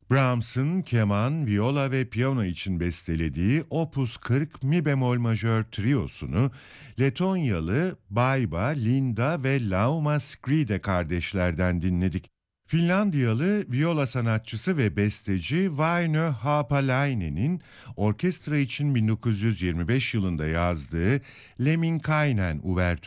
Brahms'ın keman, viola ve piyano için bestelediği Opus 40 mi bemol majör triyosunu Letonyalı Baiba, Linda ve Lauma Skride kardeşlerden dinledik. Finlandiyalı viola sanatçısı ve besteci Vainö Haapalainen'in orkestra için 1925 yılında yazdığı Lemminkainen